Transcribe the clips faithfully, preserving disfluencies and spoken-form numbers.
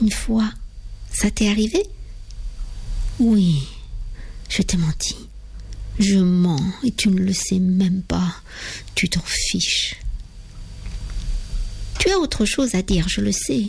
une fois. Ça t'est arrivé ? Oui, je t'ai menti. Je mens et tu ne le sais même pas. Tu t'en fiches. Tu as autre chose à dire, je le sais.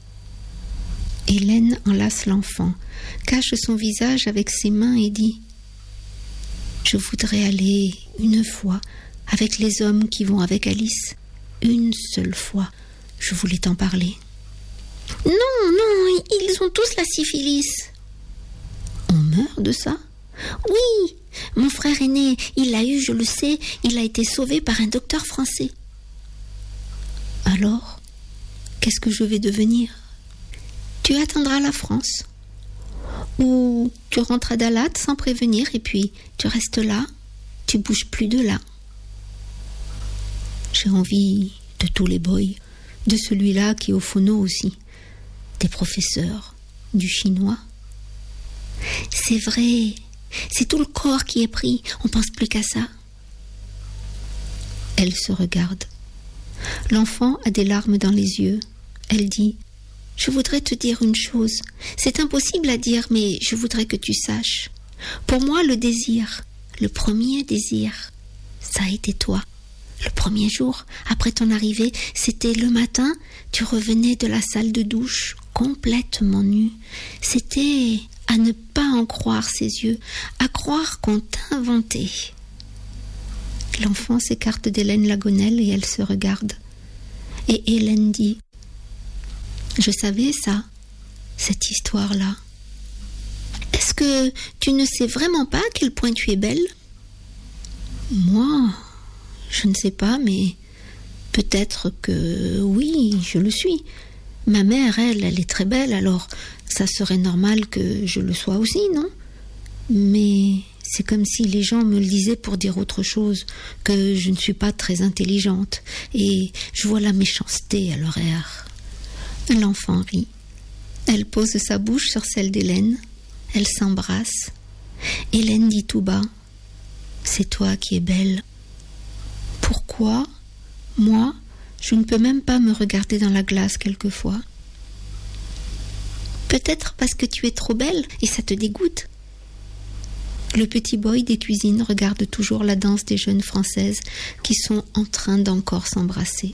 Hélène enlace l'enfant, cache son visage avec ses mains et dit « Je voudrais aller une fois avec les hommes qui vont avec Alice. Une seule fois, je voulais t'en parler. » « Non, non, ils ont tous la syphilis. » « On meurt de ça ? » « Oui, mon frère aîné, il l'a eu, je le sais, il a été sauvé par un docteur français. » « Alors, qu'est-ce que je vais devenir ? » « Tu attendras la France. Ou tu rentres à Dalat sans prévenir et puis tu restes là, tu bouges plus de là. » J'ai envie de tous les boys, de celui-là qui est au phono aussi, des professeurs, du chinois. C'est vrai, c'est tout le corps qui est pris, on pense plus qu'à ça. Elle se regarde. L'enfant a des larmes dans les yeux. Elle dit « Je voudrais te dire une chose. C'est impossible à dire, mais je voudrais que tu saches. Pour moi, le désir, le premier désir, ça a été toi. Le premier jour, après ton arrivée, c'était le matin, tu revenais de la salle de douche, complètement nue. C'était à ne pas en croire ses yeux, à croire qu'on t'inventait. » L'enfant s'écarte d'Hélène Lagonelle et elle se regarde. Et Hélène dit « Je savais ça, cette histoire-là. Est-ce que tu ne sais vraiment pas à quel point tu es belle ? » « Moi, je ne sais pas, mais peut-être que oui, je le suis. Ma mère, elle, elle est très belle, alors ça serait normal que je le sois aussi, non ? Mais c'est comme si les gens me le disaient pour dire autre chose, que je ne suis pas très intelligente, et je vois la méchanceté à leur air. » L'enfant rit. Elle pose sa bouche sur celle d'Hélène. Elle s'embrasse. Hélène dit tout bas « C'est toi qui es belle. » Pourquoi, moi, je ne peux même pas me regarder dans la glace quelquefois ? Peut-être parce que tu es trop belle et ça te dégoûte. Le petit boy des cuisines regarde toujours la danse des jeunes Françaises qui sont en train d'encore s'embrasser.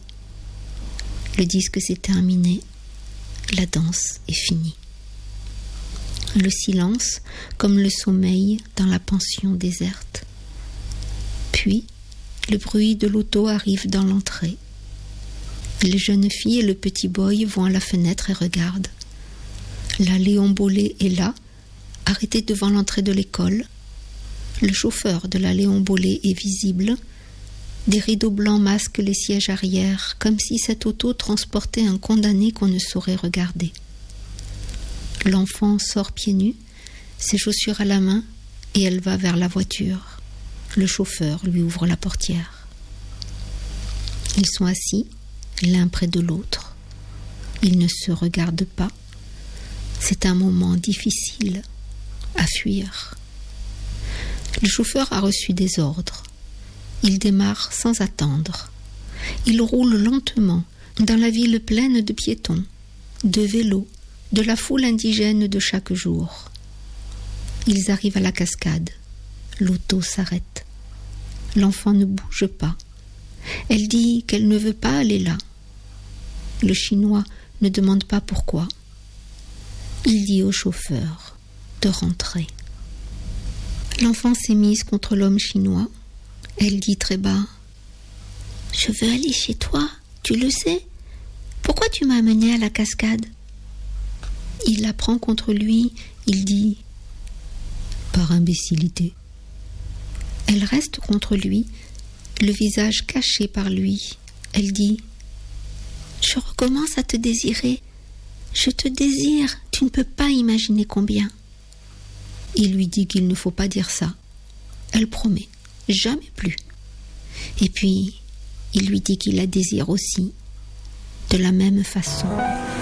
Le disque s'est terminé. La danse est finie. Le silence, comme le sommeil dans la pension déserte. Puis, le bruit de l'auto arrive dans l'entrée. Les jeunes filles et le petit boy vont à la fenêtre et regardent. La Léon Bollé est là, arrêtée devant l'entrée de l'école. Le chauffeur de la Léon Bollé est visible. Des rideaux blancs masquent les sièges arrière, comme si cette auto transportait un condamné qu'on ne saurait regarder. L'enfant sort pieds nus, ses chaussures à la main, et elle va vers la voiture. Le chauffeur lui ouvre la portière. Ils sont assis, l'un près de l'autre. Ils ne se regardent pas. C'est un moment difficile à fuir. Le chauffeur a reçu des ordres. Il démarre sans attendre. Il roule lentement dans la ville pleine de piétons, de vélos, de la foule indigène de chaque jour. Ils arrivent à la cascade. L'auto s'arrête. L'enfant ne bouge pas. Elle dit qu'elle ne veut pas aller là. Le Chinois ne demande pas pourquoi. Il dit au chauffeur de rentrer. L'enfant s'est mise contre l'homme chinois. Elle dit très bas « Je veux aller chez toi, tu le sais ? Pourquoi tu m'as amenée à la cascade ?» Il la prend contre lui. Il dit « Par imbécilité. » Elle reste contre lui, le visage caché par lui. Elle dit « Je recommence à te désirer. Je te désire, tu ne peux pas imaginer combien. » Il lui dit qu'il ne faut pas dire ça. Elle promet, jamais plus. Et puis, il lui dit qu'il la désire aussi, de la même façon.